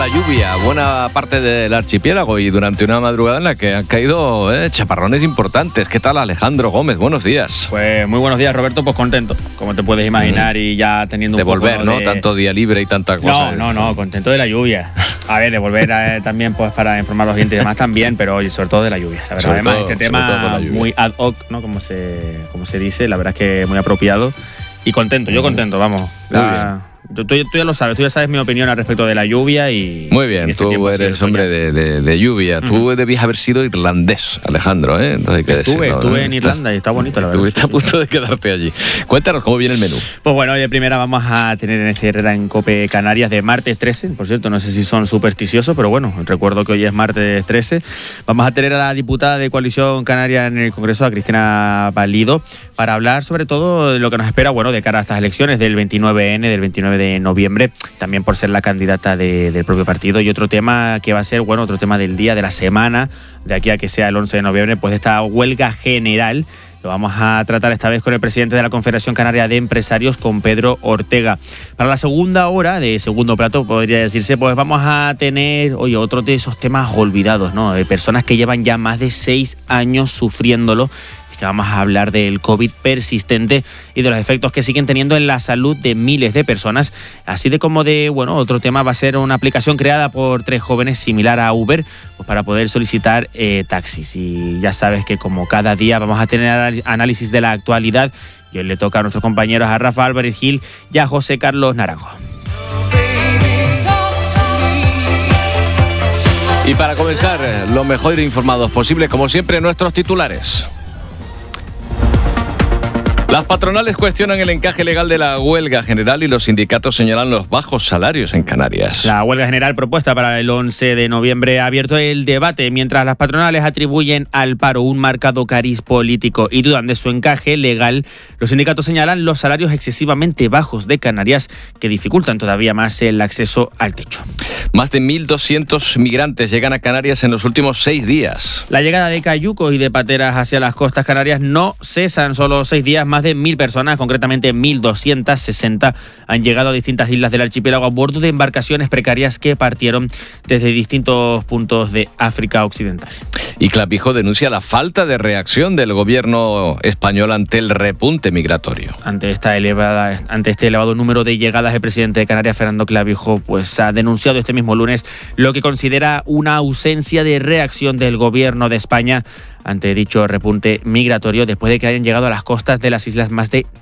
La lluvia, buena parte del archipiélago y durante una madrugada en la que han caído chaparrones importantes. ¿Qué tal, Alejandro Gómez? Buenos días. Pues muy buenos días, Roberto, pues contento, como te puedes imaginar, y ya teniendo de un poco volver, ¿no? Tanto día libre y tanta cosa. No, contento de la lluvia. A ver, de volver también pues para informar a los oyentes y demás también, pero oye, sobre todo de la lluvia. La verdad, además, este tema muy ad hoc, ¿no? Como se dice, la verdad es que muy apropiado. Y contento, yo contento, vamos. Muy bien. Tú ya lo sabes, tú ya sabes mi opinión al respecto de la lluvia y... Muy bien, y tú eres hombre de lluvia. Tú debías haber sido irlandés, Alejandro, ¿eh? Entonces hay que decirlo, estuve en Irlanda y está bonito, la verdad. Estuviste a punto de quedarte allí. Cuéntanos cómo viene el menú. Pues bueno, hoy de primera vamos a tener en este Herrera en Cope Canarias de martes 13. Por cierto, no sé si son supersticiosos, pero bueno, recuerdo que hoy es martes 13. Vamos a tener a la diputada de Coalición Canaria en el Congreso, a Cristina Valido, para hablar sobre todo de lo que nos espera, bueno, de cara a estas elecciones del 29N, del 29 de noviembre, también por ser la candidata del propio partido. Y otro tema que va a ser, bueno, otro tema del día, de la semana, de aquí a que sea el 11 de noviembre, pues esta huelga general. Lo vamos a tratar esta vez con el presidente de la Confederación Canaria de Empresarios, con Pedro Ortega. Para la segunda hora, de segundo plato, podría decirse, pues vamos a tener, oye, otro de esos temas olvidados, ¿no? De personas que llevan ya más de 6 años sufriéndolo. Que vamos a hablar del COVID persistente y de los efectos que siguen teniendo en la salud de miles de personas. Así de como de, bueno, otro tema va a ser una aplicación creada por 3 jóvenes similar a Uber, pues para poder solicitar taxis. Y ya sabes que como cada día vamos a tener análisis de la actualidad, y hoy le toca a nuestros compañeros, a Rafa Álvarez Gil y a José Carlos Naranjo. Y para comenzar, lo mejor informados posible, como siempre, nuestros titulares. Las patronales cuestionan el encaje legal de la huelga general y los sindicatos señalan los bajos salarios en Canarias. La huelga general propuesta para el 11 de noviembre ha abierto el debate, mientras las patronales atribuyen al paro un marcado cariz político y dudan de su encaje legal. Los sindicatos señalan los salarios excesivamente bajos de Canarias, que dificultan todavía más el acceso al techo. Más de 1.200 migrantes llegan a Canarias en los últimos 6 días. La llegada de cayucos y de pateras hacia las costas canarias no cesan. Solo 6 días, más de 1.000 personas, concretamente 1.260, han llegado a distintas islas del archipiélago a bordo de embarcaciones precarias que partieron desde distintos puntos de África Occidental. Y Clavijo denuncia la falta de reacción del gobierno español ante el repunte migratorio. Ante este elevado número de llegadas, el presidente de Canarias, Fernando Clavijo, pues ha denunciado este mismo lunes lo que considera una ausencia de reacción del gobierno de España ante dicho repunte migratorio, después de que hayan llegado a las costas de las islas más de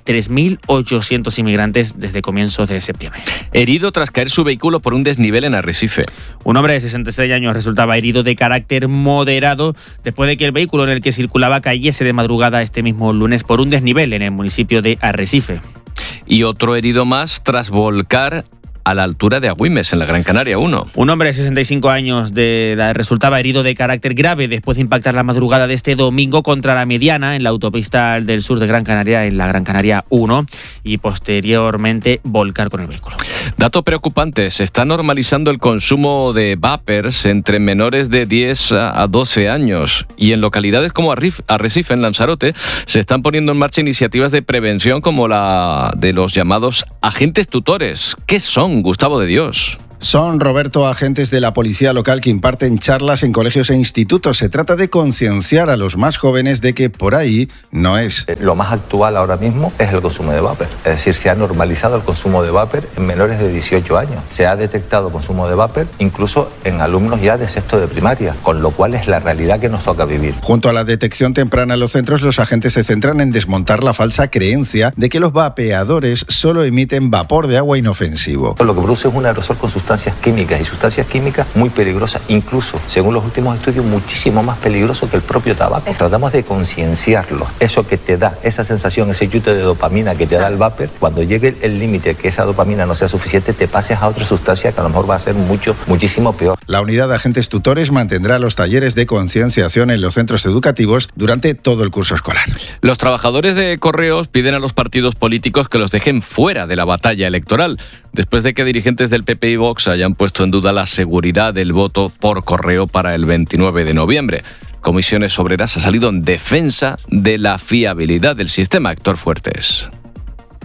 3.800 inmigrantes desde comienzos de septiembre. Herido tras caer su vehículo por un desnivel en Arrecife. Un hombre de 66 años resultaba herido de carácter moderado después de que el vehículo en el que circulaba cayese de madrugada este mismo lunes por un desnivel en el municipio de Arrecife. Y otro herido más tras volcar a la altura de Agüimes, en la Gran Canaria 1. Un hombre de 65 años resultaba herido de carácter grave después de impactar la madrugada de este domingo contra la mediana en la autopista del sur de Gran Canaria, en la Gran Canaria 1, y posteriormente volcar con el vehículo. Dato preocupante, se está normalizando el consumo de vapers entre menores de 10 a 12 años y en localidades como Arrecife, en Lanzarote, se están poniendo en marcha iniciativas de prevención como la de los llamados agentes tutores. ¿Qué son, Gustavo de Dios? Son, Roberto, agentes de la policía local que imparten charlas en colegios e institutos. Se trata de concienciar a los más jóvenes de que por ahí no es. Lo más actual ahora mismo es el consumo de vapor. Es decir, se ha normalizado el consumo de vapor en menores de 18 años. Se ha detectado consumo de vapor incluso en alumnos ya de sexto de primaria, con lo cual es la realidad que nos toca vivir. Junto a la detección temprana en los centros, los agentes se centran en desmontar la falsa creencia de que los vapeadores solo emiten vapor de agua inofensivo. Lo que produce es un aerosol con sustancias químicas y sustancias químicas muy peligrosas, incluso, según los últimos estudios, muchísimo más peligroso que el propio tabaco. Tratamos de concienciarlos. Eso que te da, esa sensación, ese chute de dopamina que te da el vapor, cuando llegue el límite que esa dopamina no sea suficiente, te pases a otra sustancia que a lo mejor va a ser muchísimo peor. La unidad de agentes tutores mantendrá los talleres de concienciación en los centros educativos durante todo el curso escolar. Los trabajadores de Correos piden a los partidos políticos que los dejen fuera de la batalla electoral, después de que dirigentes del PP y Vox hayan puesto en duda la seguridad del voto por correo para el 29 de noviembre. Comisiones Obreras ha salido en defensa de la fiabilidad del sistema. Héctor Fuertes.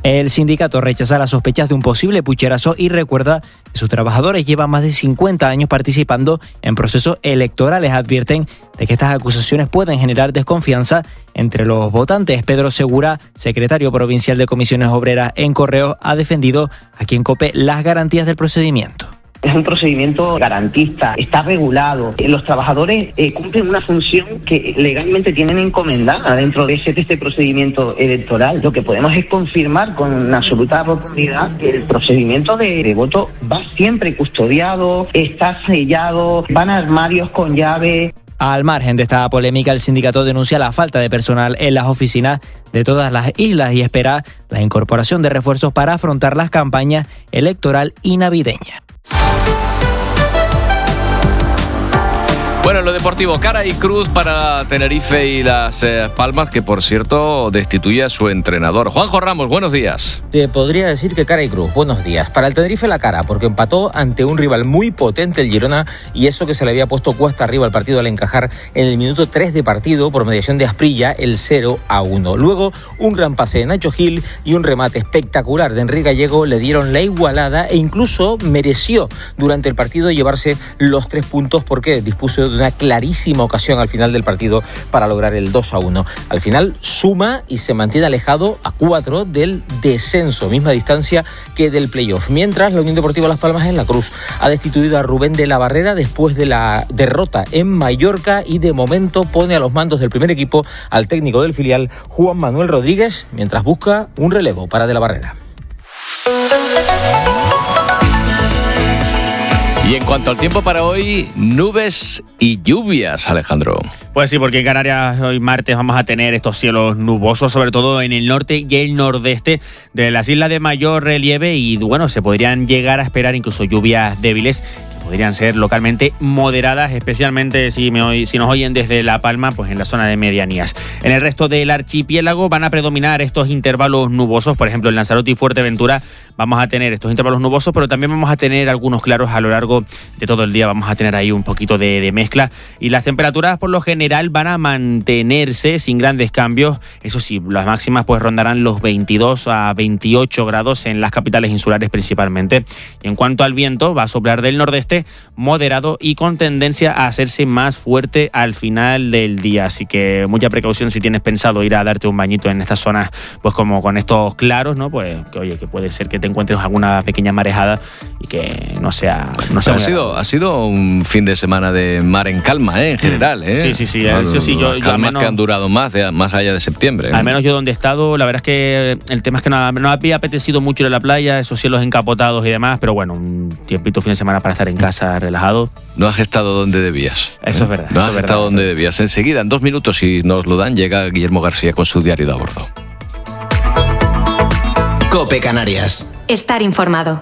El sindicato rechaza las sospechas de un posible pucherazo y recuerda que sus trabajadores llevan más de 50 años participando en procesos electorales. Advierten de que estas acusaciones pueden generar desconfianza entre los votantes. Pedro Segura, secretario provincial de Comisiones Obreras en Correos, ha defendido aquí en COPE las garantías del procedimiento. Es un procedimiento garantista, está regulado. Los trabajadores cumplen una función que legalmente tienen encomendada dentro de este procedimiento electoral. Lo que podemos es confirmar con absoluta rotundidad que el procedimiento de voto va siempre custodiado, está sellado, van a armarios con llave. Al margen de esta polémica, el sindicato denuncia la falta de personal en las oficinas de todas las islas y espera la incorporación de refuerzos para afrontar las campañas electoral y navideña. Bueno, en lo deportivo, cara y cruz para Tenerife y Las Palmas, que por cierto destituye a su entrenador. Juanjo Ramos, buenos días. Te podría decir que cara y cruz, buenos días. Para el Tenerife la cara, porque empató ante un rival muy potente, el Girona, y eso que se le había puesto cuesta arriba al partido al encajar en el minuto 3 de partido por mediación de Asprilla, el 0-1. Luego, un gran pase de Nacho Gil y un remate espectacular de Enrique Gallego le dieron la igualada e incluso mereció durante el partido llevarse los 3 puntos porque dispuso de una clarísima ocasión al final del partido para lograr el 2-1. Al final suma y se mantiene alejado a 4 del descenso, misma distancia que del playoff. Mientras la Unión Deportiva Las Palmas en la Cruz ha destituido a Rubén de la Barrera después de la derrota en Mallorca y de momento pone a los mandos del primer equipo al técnico del filial Juan Manuel Rodríguez mientras busca un relevo para de la Barrera. Y en cuanto al tiempo para hoy, nubes y lluvias, Alejandro. Pues sí, porque en Canarias hoy martes vamos a tener estos cielos nubosos, sobre todo en el norte y el nordeste de las islas de mayor relieve y bueno, se podrían llegar a esperar incluso lluvias débiles que podrían ser localmente moderadas, especialmente si nos oyen desde La Palma, pues en la zona de medianías. En el resto del archipiélago van a predominar estos intervalos nubosos, por ejemplo en Lanzarote y Fuerteventura vamos a tener estos intervalos nubosos, pero también vamos a tener algunos claros a lo largo de todo el día, vamos a tener ahí un poquito de mezcla y las temperaturas por lo general van a mantenerse sin grandes cambios, eso sí, las máximas pues rondarán los 22 a 28 grados en las capitales insulares principalmente. Y en cuanto al viento, va a soplar del nordeste moderado y con tendencia a hacerse más fuerte al final del día, así que mucha precaución si tienes pensado ir a darte un bañito en estas zonas, pues como con estos claros, ¿no? Pues que oye, que puede ser que te encuentres alguna pequeña marejada y que no sea ha sido un fin de semana de mar en calma, en general, Sí, eso sí, yo calmas al menos, que han durado más allá de septiembre. Al menos yo donde he estado, la verdad es que el tema es que no había apetecido mucho ir a la playa, esos cielos encapotados y demás, pero bueno, un tiempito fin de semana para estar en casa relajado. No has estado donde debías. Eso es verdad. No has estado donde debías. Enseguida, en 2 minutos, si nos lo dan, llega Guillermo García con su diario de a bordo. COPE Canarias. Estar informado.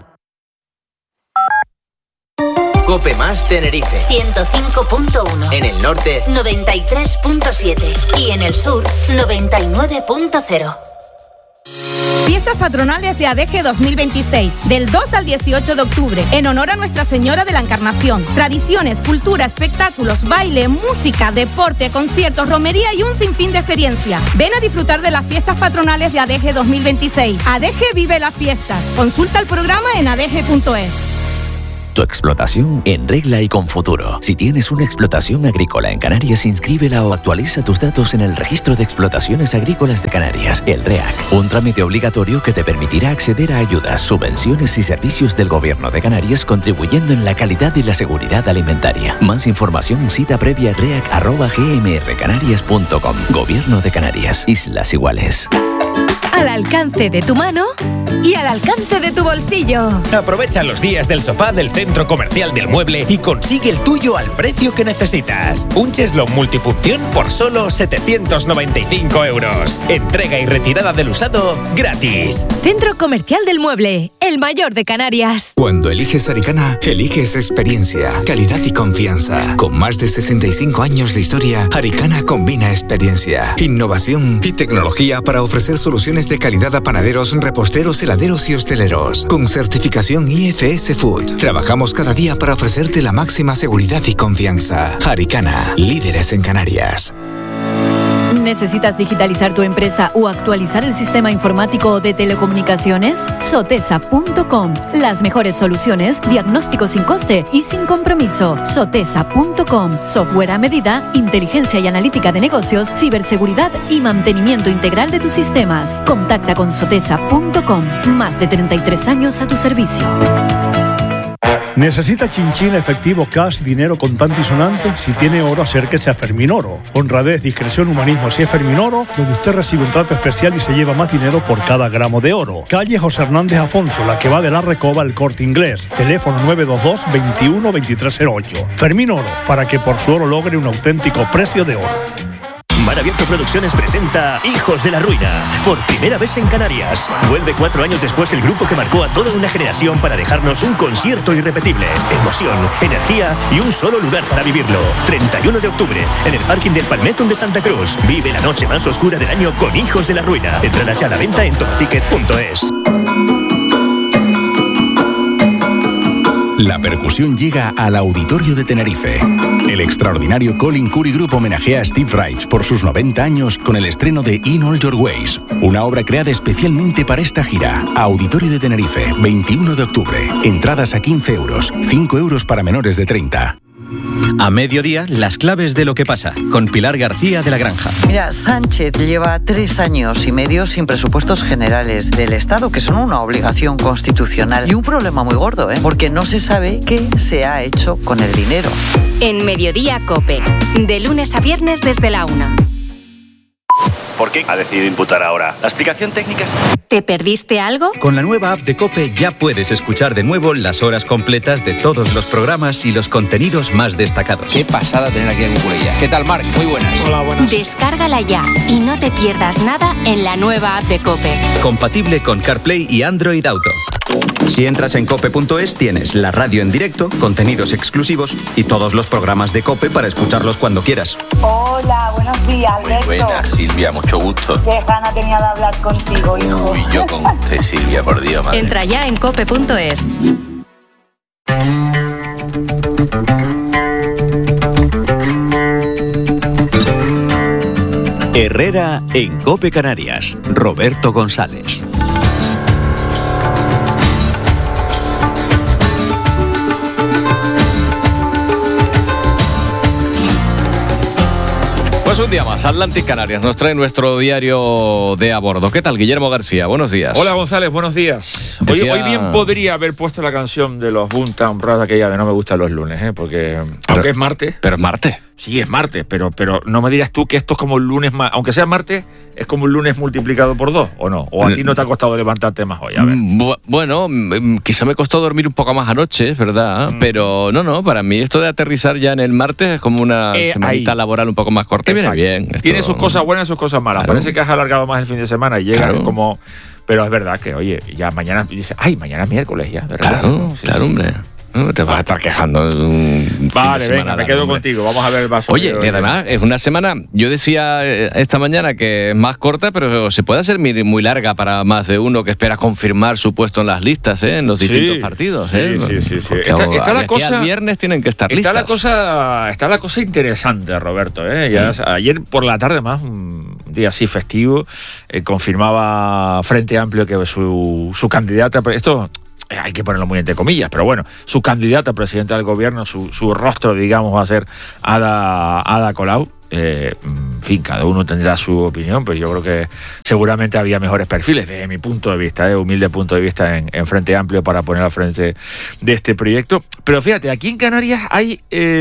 COPE más Tenerife. 105.1. En el norte, 93.7. Y en el sur, 99.0. Fiestas patronales de ADG 2026, del 2 al 18 de octubre, en honor a Nuestra Señora de la Encarnación. Tradiciones, cultura, espectáculos, baile, música, deporte, conciertos, romería y un sinfín de experiencia. Ven a disfrutar de las fiestas patronales de ADG 2026. ADG vive las fiestas. Consulta el programa en adg.es. Tu explotación en regla y con futuro. Si tienes una explotación agrícola en Canarias, inscríbela o actualiza tus datos en el Registro de Explotaciones Agrícolas de Canarias, el REAC. Un trámite obligatorio que te permitirá acceder a ayudas, subvenciones y servicios del Gobierno de Canarias, contribuyendo en la calidad y la seguridad alimentaria. Más información, cita previa reac@gmrcanarias.com. Gobierno de Canarias. Islas Iguales. Al alcance de tu mano y al alcance de tu bolsillo. Aprovecha los días del sofá del Centro Comercial del Mueble y consigue el tuyo al precio que necesitas. Un cheslón multifunción por solo 795 euros. Entrega y retirada del usado gratis. Centro Comercial del Mueble, el mayor de Canarias. Cuando eliges Aricana, eliges experiencia, calidad y confianza. Con más de 65 años de historia, Aricana combina experiencia, innovación y tecnología para ofrecer soluciones de calidad a panaderos, reposteros, heladeros y hosteleros. Con certificación IFS Food. Trabajamos cada día para ofrecerte la máxima seguridad y confianza. Aricana, líderes en Canarias. ¿Necesitas digitalizar tu empresa o actualizar el sistema informático o de telecomunicaciones? Sotesa.com. Las mejores soluciones, diagnóstico sin coste y sin compromiso. Sotesa.com. Software a medida, inteligencia y analítica de negocios, ciberseguridad y mantenimiento integral de tus sistemas. Contacta con Sotesa.com. Más de 33 años a tu servicio. ¿Necesita chinchín, efectivo, cash, dinero contante y sonante? Si tiene oro, acérquese a Fermín Oro. Honradez, discreción, humanismo, así es Fermín Oro, donde usted recibe un trato especial y se lleva más dinero por cada gramo de oro. Calle José Hernández Afonso, la que va de la Recoba al Corte Inglés. Teléfono 922 21 2308. Fermín Oro, para que por su oro logre un auténtico precio de oro. Mar Abierto Producciones presenta Hijos de la Ruina, por primera vez en Canarias. Vuelve 4 años después el grupo que marcó a toda una generación para dejarnos un concierto irrepetible, emoción, energía y un solo lugar para vivirlo. 31 de octubre, en el parking del Palmetón de Santa Cruz. Vive la noche más oscura del año con Hijos de la Ruina. Entradas ya a la venta en topticket.es. La percusión llega al Auditorio de Tenerife. El extraordinario Colin Curry Group homenajea a Steve Reich por sus 90 años con el estreno de In All Your Ways, una obra creada especialmente para esta gira. Auditorio de Tenerife, 21 de octubre. Entradas a 15 euros, 5 euros para menores de 30. A mediodía, las claves de lo que pasa, con Pilar García de la Granja. Mira, Sánchez lleva 3 años y medio sin presupuestos generales del Estado, que son una obligación constitucional. Y un problema muy gordo, porque no se sabe qué se ha hecho con el dinero. En Mediodía COPE, de lunes a viernes desde la 1. ¿Por qué ha decidido imputar ahora? ¿La explicación técnica es...? ¿Te perdiste algo? Con la nueva app de COPE ya puedes escuchar de nuevo las horas completas de todos los programas y los contenidos más destacados. Qué pasada tener aquí a Cuculella. ¿Qué tal, Marc? Muy buenas. Hola, buenas. Descárgala ya y no te pierdas nada en la nueva app de COPE. Compatible con CarPlay y Android Auto. Si entras en cope.es tienes la radio en directo, contenidos exclusivos y todos los programas de COPE para escucharlos cuando quieras. Hola, buenos días, Alberto. Muy buenas, Silvia, mucho gusto. Qué gana tenía de hablar contigo, hijo. Uy, yo con usted, Silvia, por Dios, madre. Entra ya en cope.es. Herrera en COPE Canarias. Roberto González. Pues un día más, Atlantic Canarias nos trae nuestro diario de a bordo. ¿Qué tal, Guillermo García? Buenos días. Hola, González, buenos días. Hoy bien podría haber puesto la canción de los Boomtown Rats, aquella de No me gustan los lunes, porque aunque es martes. Pero es martes. Sí, es martes, pero no me dirás tú que esto es como el lunes más, aunque sea martes, es como un lunes multiplicado por 2, ¿o no? ¿O a ti no te ha costado levantarte más hoy? A ver. Bueno, quizá me costó dormir un poco más anoche, es verdad, pero no, para mí esto de aterrizar ya en el martes es como una semanita laboral un poco más corta y viene bien. Tiene sus cosas buenas y sus cosas malas. Parece que has alargado más el fin de semana y llega como... Pero es verdad que, oye, ya mañana dice, mañana es miércoles ya, de verdad. Claro, hombre. No te vas a estar quejando. Vale, venga, me quedo contigo. Vamos a ver el vaso. Oye, además, es una semana, yo decía esta mañana que es más corta, pero se puede hacer muy larga para más de uno que espera confirmar su puesto en las listas, en los distintos partidos. Sí. Está la cosa, al viernes tienen que estar listas. Está la cosa interesante, Roberto. Ya, ayer por la tarde, más un día así festivo, confirmaba Frente Amplio que su candidata... Esto... hay que ponerlo muy entre comillas, pero bueno, su candidata a presidenta del gobierno, su rostro, digamos, va a ser Ada Colau. En fin, cada uno tendrá su opinión, pero yo creo que seguramente había mejores perfiles, desde mi punto de vista, humilde punto de vista, en Frente Amplio para poner al frente de este proyecto. Pero fíjate, aquí en Canarias hay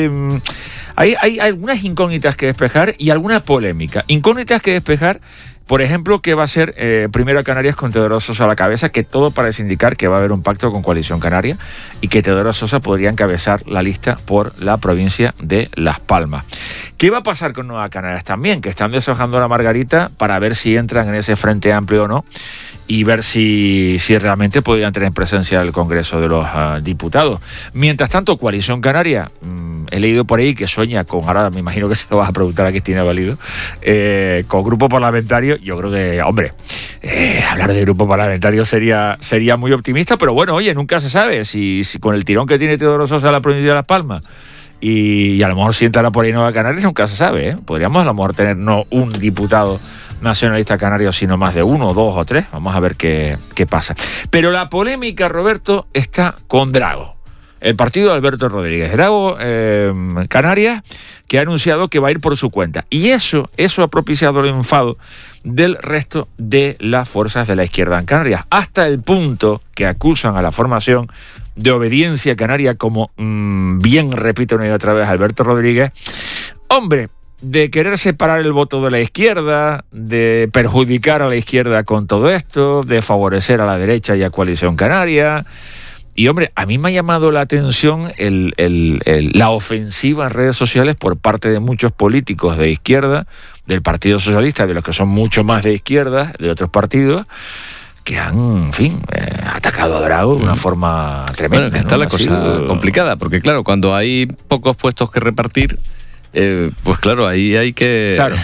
algunas incógnitas que despejar y alguna polémica. Incógnitas que despejar. Por ejemplo, que va a ser primero a Canarias con Teodoro Sosa a la cabeza, que todo parece indicar que va a haber un pacto con Coalición Canaria y que Teodoro Sosa podría encabezar la lista por la provincia de Las Palmas. ¿Qué va a pasar con Nueva Canarias también? Que están deshojando la margarita para ver si entran en ese Frente Amplio o no y ver si realmente podrían tener presencia en el Congreso de los Diputados. Mientras tanto, Coalición Canaria, he leído por ahí que sueña con, ahora me imagino que se lo vas a preguntar a Cristina Valido, con grupo parlamentario. Yo creo que, hombre, hablar de grupo parlamentario sería muy optimista, pero bueno, oye, nunca se sabe si con el tirón que tiene Teodoro Sosa a la provincia de Las Palmas y a lo mejor si entrara por ahí Nueva Canarias, nunca se sabe, ¿eh? Podríamos a lo mejor tener no un diputado nacionalista canario, sino más de 1, 2 o 3. Vamos a ver qué pasa. Pero la polémica, Roberto, está con Drago. El partido de Alberto Rodríguez. Drago Canarias, que ha anunciado que va a ir por su cuenta. Y eso ha propiciado el enfado del resto de las fuerzas de la izquierda en Canarias, hasta el punto que acusan a la formación de obediencia canaria, como bien repite una y otra vez Alberto Rodríguez, hombre, de querer separar el voto de la izquierda, de perjudicar a la izquierda con todo esto, de favorecer a la derecha y a Coalición Canaria. Y hombre, a mí me ha llamado la atención la ofensiva en redes sociales por parte de muchos políticos de izquierda, del Partido Socialista, de los que son mucho más de izquierda, de otros partidos, que han, en fin, atacado a Drago de una forma tremenda. Bueno, que está, ¿no?, la cosa complicada, porque claro, cuando hay pocos puestos que repartir, pues claro, ahí hay que... Claro.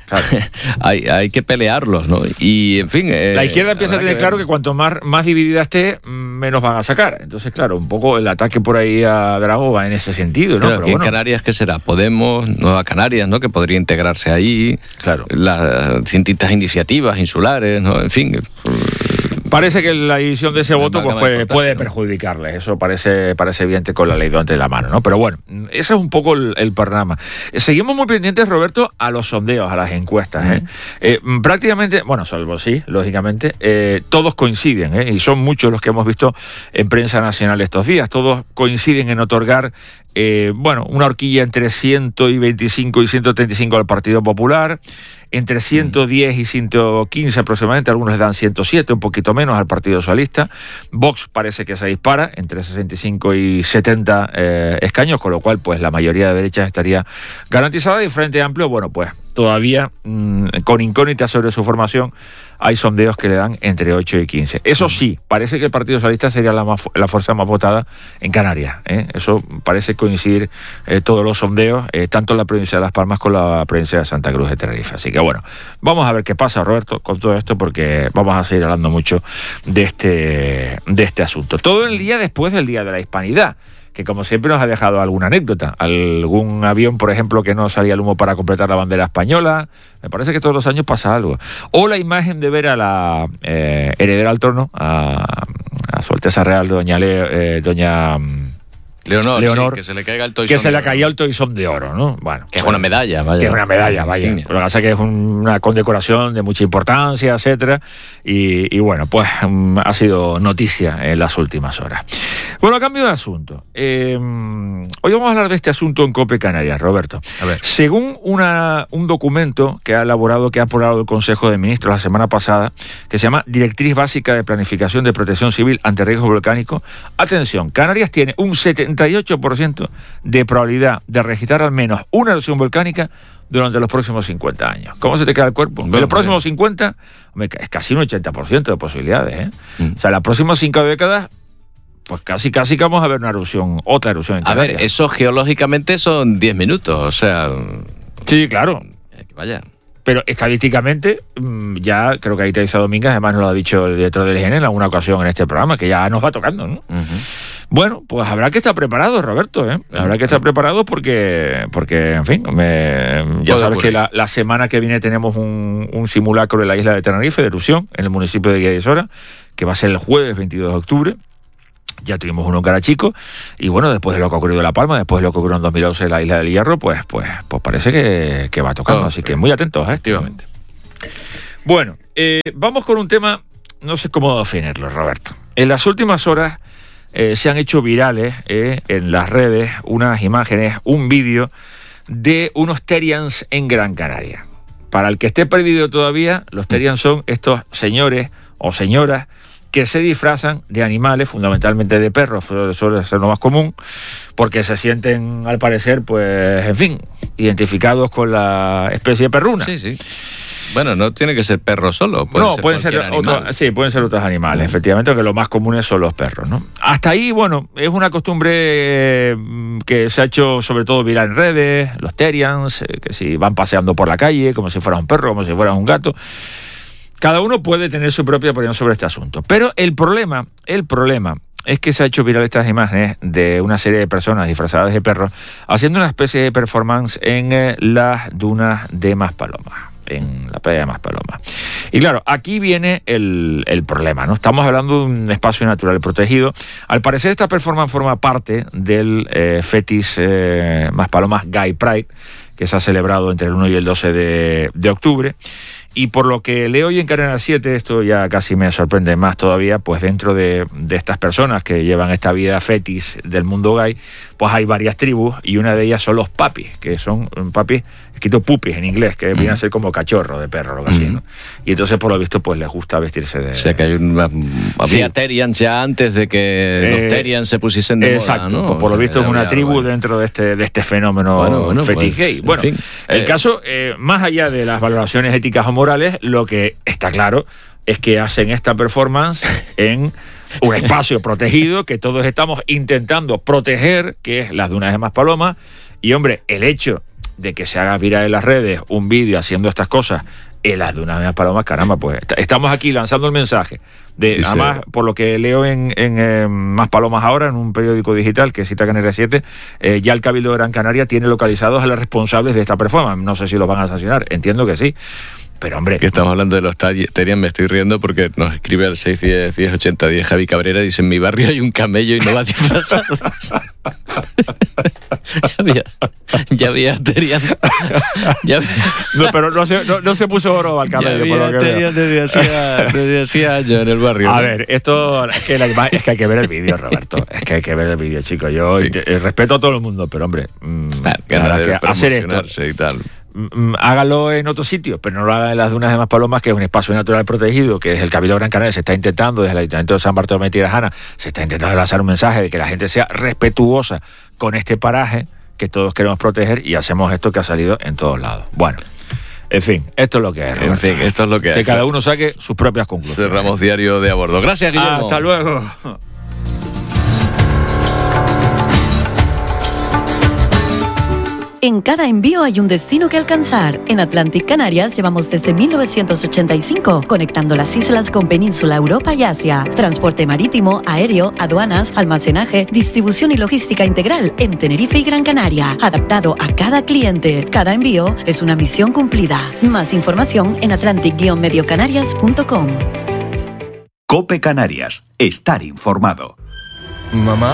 hay que pelearlos, ¿no? Y, en fin... la izquierda empieza a tener claro que cuanto más dividida esté, menos van a sacar. Entonces, claro, un poco el ataque por ahí a Drago va en ese sentido, ¿no? Claro, pero bueno. En Canarias, ¿qué será? Podemos, Nueva Canarias, ¿no?, que podría integrarse ahí. Claro. Las distintas iniciativas insulares, ¿no? En fin... Parece que la división de ese voto pues puede perjudicarles. Eso parece evidente con la ley delante de la mano, ¿no? Pero bueno, ese es un poco el panorama. Seguimos muy pendientes, Roberto, a los sondeos, a las encuestas. Prácticamente, bueno, salvo sí, lógicamente, todos coinciden, y son muchos los que hemos visto en prensa nacional estos días. Todos coinciden en otorgar una horquilla entre 125 y 135 al Partido Popular, entre 110 y 115 aproximadamente, algunos le dan 107, un poquito menos al Partido Socialista. Vox parece que se dispara entre 65 y 70 escaños, con lo cual pues la mayoría de derechas estaría garantizada, y Frente Amplio, bueno, pues todavía con incógnitas sobre su formación. Hay sondeos que le dan entre 8 y 15. Eso sí, parece que el Partido Socialista sería la fuerza más votada en Canarias. Eso parece coincidir todos los sondeos, tanto en la provincia de Las Palmas como en la provincia de Santa Cruz de Tenerife. Así que bueno, vamos a ver qué pasa, Roberto, con todo esto, porque vamos a seguir hablando mucho de este asunto. Todo el día después del Día de la Hispanidad, que como siempre nos ha dejado alguna anécdota. Algún avión, por ejemplo, que no salía el humo para completar la bandera española. Me parece que todos los años pasa algo. O la imagen de ver a la heredera al trono, a Su Alteza Real, doña Leonor, sí, que se le caiga el toisón. Que se le caía el toisón de oro, ¿no? Bueno, que es una medalla, vaya. Que es una medalla, vaya. Sí. Lo que pasa es que es una condecoración de mucha importancia, etcétera. Y bueno, pues ha sido noticia en las últimas horas. Bueno, a cambio de asunto. Hoy vamos a hablar de este asunto en COPE Canarias, Roberto. A ver. Según un documento que ha aprobado el Consejo de Ministros la semana pasada, que se llama Directriz Básica de Planificación de Protección Civil ante Riesgo Volcánico. Atención, Canarias tiene un 78% de probabilidad de registrar al menos una erupción volcánica durante los próximos 50 años. ¿Cómo se te queda el cuerpo? En los próximos 50, es casi un 80% de posibilidades, O sea, las próximas 5 décadas, pues casi que vamos a ver otra erupción en Canarias. A ver, eso geológicamente son 10 minutos, o sea... Sí, claro. Vaya... Pero estadísticamente, ya creo que Aita Domínguez, además nos lo ha dicho el director del IGN en alguna ocasión en este programa, que ya nos va tocando, ¿no? Bueno, pues habrá que estar preparados, Roberto, Habrá que estar preparados porque en fin, ya sabes que la semana que viene tenemos un simulacro en la isla de Tenerife de erupción, en el municipio de Guía de Sora, que va a ser el jueves 22 de octubre. Ya tuvimos uno en Carachico, y bueno, después de lo que ha ocurrido en La Palma, después de lo que ocurrió en 2011 en la isla del Hierro, pues parece que va tocando, así que muy atentos, efectivamente. Bueno, vamos con un tema, no sé cómo definirlo, Roberto. En las últimas horas se han hecho virales en las redes unas imágenes, un vídeo de unos Terians en Gran Canaria. Para el que esté perdido todavía, los Terians son estos señores o señoras que se disfrazan de animales, fundamentalmente de perros, suele ser lo más común, porque se sienten, al parecer, pues, en fin, identificados con la especie perruna. Sí, sí. Bueno, no tiene que ser perro solo. Pueden ser otros animales, efectivamente, aunque los más comunes son los perros, ¿no? Hasta ahí, bueno, es una costumbre que se ha hecho sobre todo viral en redes, los Terians, que si van paseando por la calle, como si fuera un perro, como si fuera un gato. Cada uno puede tener su propia opinión sobre este asunto. Pero el problema es que se ha hecho viral estas imágenes de una serie de personas disfrazadas de perros haciendo una especie de performance en las dunas de Maspalomas, en la playa de Maspalomas. Y claro, aquí viene el problema, ¿no? Estamos hablando de un espacio natural protegido. Al parecer esta performance forma parte del Fetish Maspalomas Gay Pride, que se ha celebrado entre el 1 y el 12 de octubre. Y por lo que leo hoy en Cadena 7, esto ya casi me sorprende más todavía, pues dentro de estas personas que llevan esta vida fetish del mundo gay, pues hay varias tribus y una de ellas son los papis, que son papis, escrito pupis en inglés, que viene a ser como cachorro de perro, lo que así, ¿no? Y entonces por lo visto pues les gusta vestirse de... O sea que había Terians ya antes de que los Terians se pusiesen de exacto, moda, ¿no? Pues por lo visto es una tribu dentro de este fenómeno fetish gay. Bueno, en fin, el caso, más allá de las valoraciones éticas o morales, lo que está claro es que hacen esta performance en un espacio protegido que todos estamos intentando proteger, que es las dunas de Maspalomas. Y hombre, el hecho de que se haga viral en las redes un vídeo haciendo estas cosas en las dunas de Maspalomas, caramba, pues estamos aquí lanzando el mensaje. Además, por lo que leo en Maspalomas ahora, en un periódico digital que cita Canarias 7, ya el Cabildo de Gran Canaria tiene localizados a los responsables de esta performance. No sé si los van a sancionar, entiendo que sí. Pero hombre, que estamos hablando de los Terians, me estoy riendo porque nos escribe al 610-1080-10 Javi Cabrera, dice: en mi barrio hay un camello y no va disfrazado. ya había Terian. No, pero no se puso oro al camello. Ya había Terian desde hacía años en el barrio. A ver, esto es que hay que ver el vídeo, Roberto. Es que hay que ver el vídeo, chicos. Yo respeto a todo el mundo, pero hombre, hacer esto y tal. Hágalo en otro sitio, pero no lo hagan en las dunas de Maspalomas, que es un espacio natural protegido, que desde el Cabildo de Gran Canaria se está intentando, desde el Ayuntamiento de San Bartolomé de Tirajana, se está intentando lanzar un mensaje de que la gente sea respetuosa con este paraje que todos queremos proteger, y hacemos esto que ha salido en todos lados. Bueno, en fin, esto es lo que es, Roberto. En fin, esto es lo que Que cada uno saque sus propias conclusiones. Cerramos Diario de a Bordo. Gracias, Guillermo. Hasta luego. En cada envío hay un destino que alcanzar. En Atlantic Canarias llevamos desde 1985, conectando las islas con Península, Europa y Asia. Transporte marítimo, aéreo, aduanas, almacenaje, distribución y logística integral en Tenerife y Gran Canaria, adaptado a cada cliente. Cada envío es una misión cumplida. Más información en atlantic-mediocanarias.com. COPE Canarias. Estar informado. Mamá,